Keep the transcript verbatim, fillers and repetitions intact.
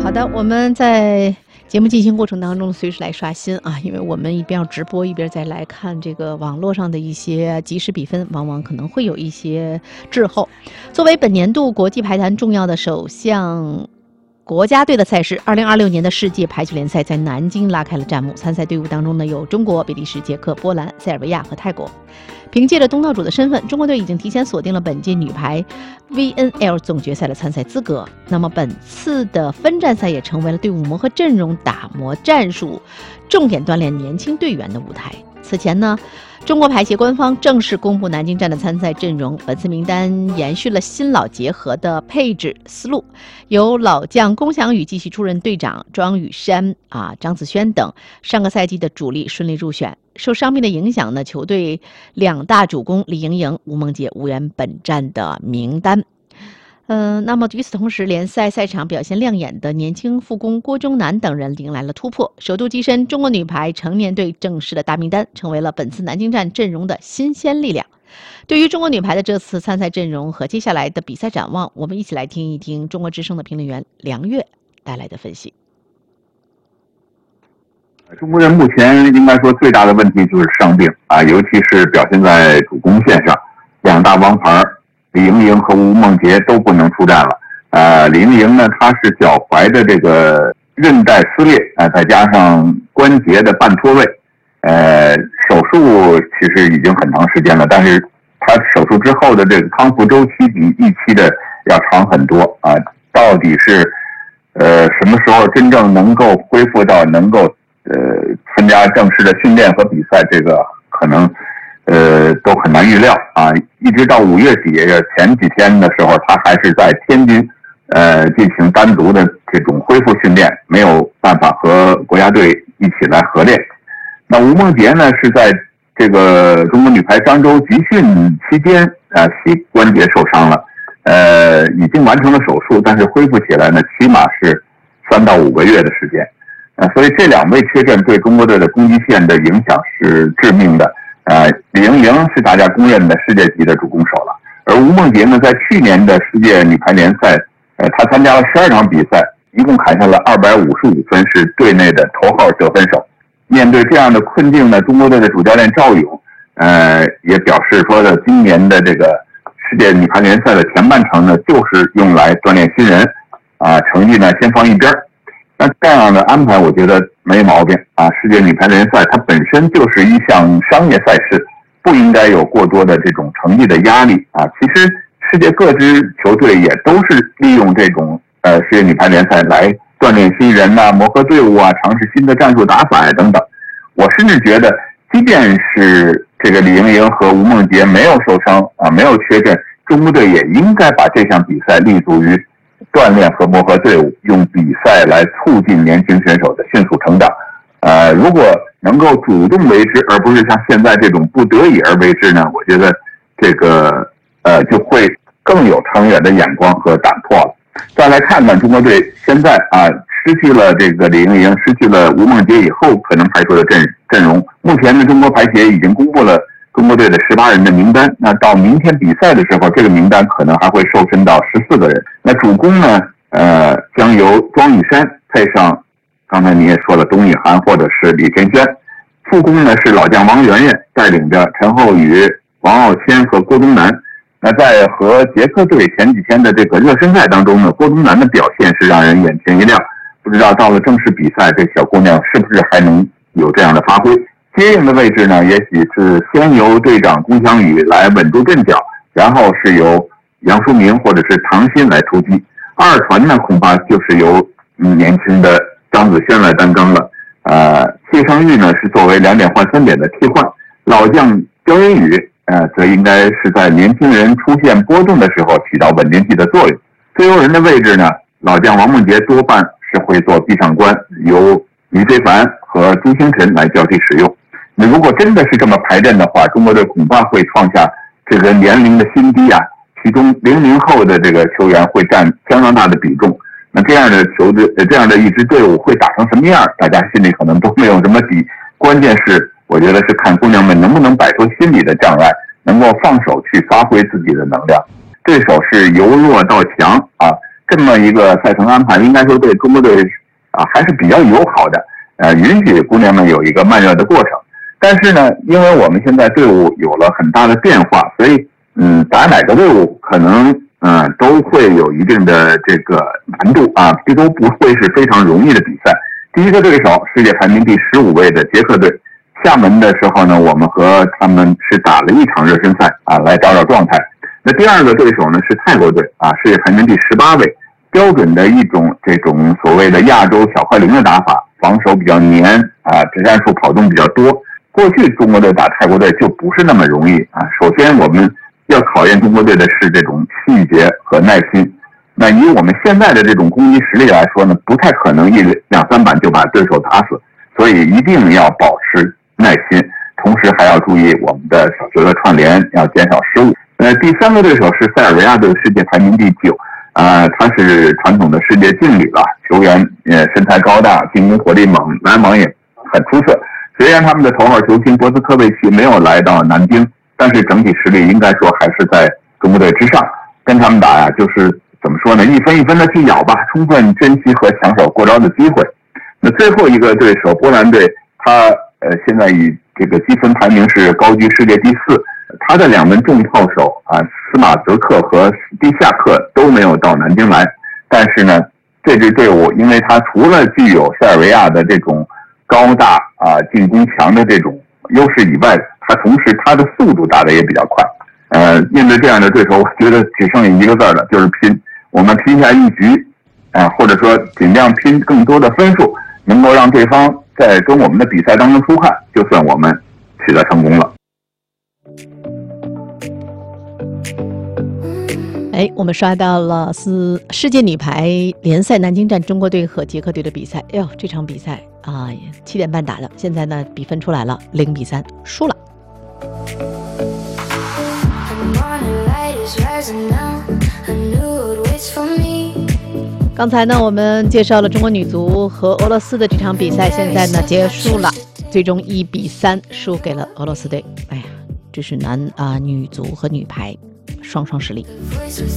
好的，我们在节目进行过程当中随时来刷新啊，因为我们一边要直播一边再来看这个网络上的一些即时比分，往往可能会有一些滞后。作为本年度国际排坛重要的首项国家队的赛事，二零二六年的世界排球联赛在南京拉开了战幕。参赛队伍当中呢，有中国、比利时、捷克、波兰、塞尔维亚和泰国。凭借着东道主的身份，中国队已经提前锁定了本届女排 V N L 总决赛的参赛资格。那么本次的分站赛也成为了队伍磨合阵容、打磨战术、重点锻炼年轻队员的舞台。此前呢，中国排协官方正式公布南京站的参赛阵容，本次名单延续了新老结合的配置思路，由老将龚翔宇继续出任队长，庄宇珊啊、张子萱等上个赛季的主力顺利入选。受伤病的影响呢，球队两大主攻李盈莹、吴梦洁无缘本站的名单。嗯、呃，那么与此同时，联赛赛场表现亮眼的年轻副攻郭忠南等人迎来了突破，首度跻身中国女排成年队正式的大名单，成为了本次南京站阵容的新鲜力量。对于中国女排的这次参赛阵容和接下来的比赛展望，我们一起来听一听中国之声的评论员梁月带来的分析。 中国人目前应该说最大的问题就是伤病啊，尤其是表现在主攻线上，两大王牌李盈莹和吴梦洁都不能出战了。呃，李盈莹呢，她是脚踝的这个韧带撕裂啊、呃，再加上关节的半脱位，呃，手术其实已经很长时间了，但是她手术之后的这个康复周期比预期的要长很多啊。到底是呃什么时候真正能够恢复到能够呃参加正式的训练和比赛，这个可能呃，都很难预料啊！一直到五月底前几天的时候，他还是在天津，呃，进行单独的这种恢复训练，没有办法和国家队一起来合练。那吴梦洁呢，是在这个中国女排商周集训期间啊，膝关节受伤了，呃，已经完成了手术，但是恢复起来呢，起码是三到五个月的时间。呃，所以这两位缺阵对中国队的攻击线的影响是致命的。呃，李盈莹是大家公认的世界级的主攻手了，而吴梦洁呢，在去年的世界女排联赛，呃，她参加了十二场比赛，一共砍下了二百五十五分，是队内的头号得分手。面对这样的困境呢，中国队的主教练赵勇，呃，也表示说的，今年的这个世界女排联赛的前半程呢，就是用来锻炼新人，啊、呃，成绩呢先放一边。那这样的安排，我觉得没毛病啊！世界女排联赛它本身就是一项商业赛事，不应该有过多的这种成绩的压力啊。其实世界各支球队也都是利用这种呃世界女排联赛来锻炼新人呐、啊、磨合队伍啊、尝试新的战术打法呀、啊、等等。我甚至觉得，即便是这个李盈莹和吴梦洁没有受伤啊、没有缺阵，中国队也应该把这项比赛立足于锻炼和磨合队伍，用比赛来促进年轻选手的迅速成长。呃，如果能够主动为之，而不是像现在这种不得已而为之呢，我觉得这个呃就会更有长远的眼光和胆魄了。再来看看中国队现在啊失去了这个李盈莹，失去了吴梦洁以后可能排出的阵阵容。目前呢，中国排协已经公布了中国队的十八人的名单，那到明天比赛的时候，这个名单可能还会瘦身到十四个人。那主攻呢，呃，将由庄宇珊配上刚才你也说了董以涵或者是李天轩，副攻呢是老将王媛媛带领着陈厚宇、王傲谦和郭忠南。那在和捷克队前几天的这个热身赛当中呢，郭忠南的表现是让人眼前一亮，不知道到了正式比赛，这小姑娘是不是还能有这样的发挥。接应的位置呢，也许是先由队长龚翔宇来稳住阵脚，然后是由杨淑明或者是唐鑫来出击。二传呢，恐怕就是由、嗯、年轻的张子萱来担纲了。呃，谢尚玉呢是作为两点换三点的替换，老将焦元宇呃则应该是在年轻人出现波动的时候起到稳定剂的作用。自由人的位置呢，老将王梦洁多半是会做壁上观，由李非凡和朱星辰来交替使用。那如果真的是这么排阵的话，中国队恐怕会创下这个年龄的新低啊，其中零零后的这个球员会占相当大的比重。那这样的球队，这样的一支队伍会打成什么样，大家心里可能都没有什么底。关键是，我觉得是看姑娘们能不能摆脱心理的障碍，能够放手去发挥自己的能量。对手是由弱到强啊， 这么一个赛程安排，应该说对中国队啊还是比较友好的，呃，允许姑娘们有一个慢热的过程。但是呢，因为我们现在队伍有了很大的变化，所以嗯，打哪个队伍可能嗯、呃、都会有一定的这个难度啊，这都不会是非常容易的比赛。第一个对手，世界排名第十五位的捷克队，厦门的时候呢，我们和他们是打了一场热身赛啊，来找找状态。那第二个对手呢是泰国队啊，世界排名第十八位，标准的一种这种所谓的亚洲小快灵的打法，防守比较黏啊，指战术跑动比较多。过去中国队打泰国队就不是那么容易啊。首先我们要考验中国队的是这种细节和耐心。那以我们现在的这种攻击实力来说呢，不太可能一两三板就把对手打死，所以一定要保持耐心，同时还要注意我们的小球的串联，要减少失误。呃，第三个对手是塞尔维亚队，世界排名第九，啊、呃，他是传统的世界劲旅了，球员呃身材高大，进攻火力猛，拦网也很出色。虽然他们的头号球星博斯科维奇没有来到南京，但是整体实力应该说还是在中国队之上。跟他们打呀，就是怎么说呢，一分一分的去咬吧，充分珍惜和抢手过招的机会。那最后一个对手波兰队，他呃现在以这个积分排名是高居世界第四，他的两门重炮手啊，斯马泽克和蒂夏克都没有到南京来。但是呢，这支队伍因为他除了具有塞尔维亚的这种高大啊进攻强的这种优势以外，他同时他的速度打得也比较快。呃，面对这样的对手，我觉得只剩下一个字了，就是拼。我们拼下一局，啊、呃，或者说尽量拼更多的分数，能够让对方在跟我们的比赛当中出汗，就算我们取得成功了。 哎，我们刷到了是世界女排联赛南京站中国队和捷克队的比赛。哎呦，这场比赛啊，七点半打的，现在呢比分出来了，零比三输了。刚才呢，我们介绍了中国女足和俄罗斯的这场比赛，现在呢结束了，最终一比三输给了俄罗斯队。哎呀，这是男啊、呃、女足和女排双双实力。